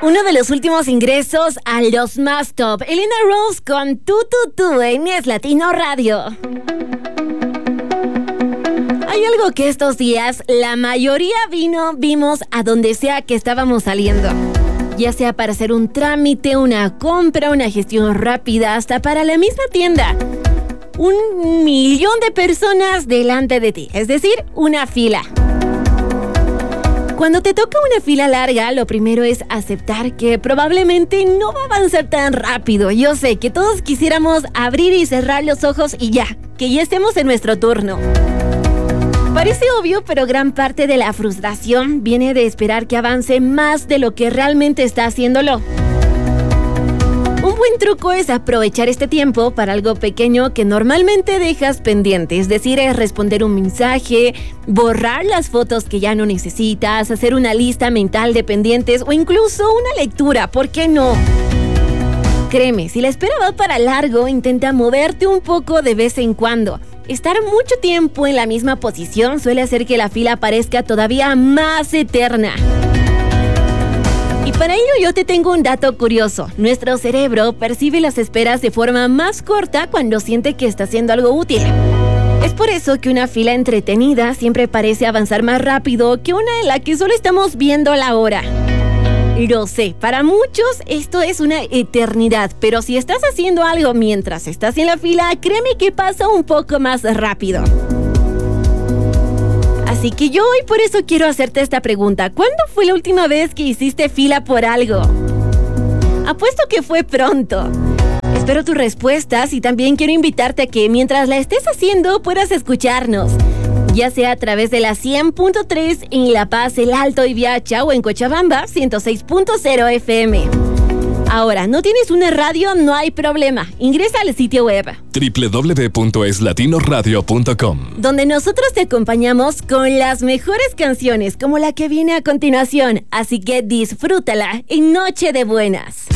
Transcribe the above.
Uno de los últimos ingresos a los más top. Elena Rose con Tu en Es Latino Radio. Hay algo que estos días la mayoría vimos a donde sea que estábamos saliendo. Ya sea para hacer un trámite, una compra, una gestión rápida, hasta para la misma tienda. 1,000,000 de personas delante de ti, es decir, una fila. Cuando te toca una fila larga, lo primero es aceptar que probablemente no va a avanzar tan rápido. Yo sé que todos quisiéramos abrir y cerrar los ojos y ya, que ya estemos en nuestro turno. Parece obvio, pero gran parte de la frustración viene de esperar que avance más de lo que realmente está haciéndolo. Un buen truco es aprovechar este tiempo para algo pequeño que normalmente dejas pendiente, es decir, es responder un mensaje, borrar las fotos que ya no necesitas, hacer una lista mental de pendientes o incluso una lectura, ¿por qué no? Créeme, si la espera va para largo, intenta moverte un poco de vez en cuando. Estar mucho tiempo en la misma posición suele hacer que la fila parezca todavía más eterna. Y para ello yo te tengo un dato curioso. Nuestro cerebro percibe las esperas de forma más corta cuando siente que está haciendo algo útil. Es por eso que una fila entretenida siempre parece avanzar más rápido que una en la que solo estamos viendo la hora. Lo sé, para muchos esto es una eternidad, pero si estás haciendo algo mientras estás en la fila, créeme que pasa un poco más rápido. Así que yo hoy por eso quiero hacerte esta pregunta. ¿Cuándo fue la última vez que hiciste fila por algo? Apuesto que fue pronto. Espero tus respuestas y también quiero invitarte a que mientras la estés haciendo puedas escucharnos. Ya sea a través de la 100.3 en La Paz, El Alto y Viacha o en Cochabamba 106.0 FM. Ahora, ¿no tienes una radio? No hay problema. Ingresa al sitio web www.eslatinoradio.com, donde nosotros te acompañamos con las mejores canciones como la que viene a continuación. Así que disfrútala en Noche de Buenas.